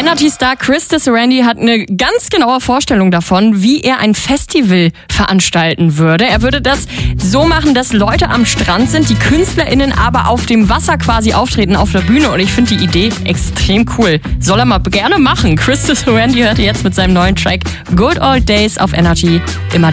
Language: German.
Energy-Star Chris Randy hat eine ganz genaue Vorstellung davon, wie er ein Festival veranstalten würde. Er würde das so machen, dass Leute am Strand sind, die KünstlerInnen aber auf dem Wasser quasi auftreten auf der Bühne. Und ich finde die Idee extrem cool. Soll er mal gerne machen. Chris Randy hört jetzt mit seinem neuen Track Good Old Days auf Energy immer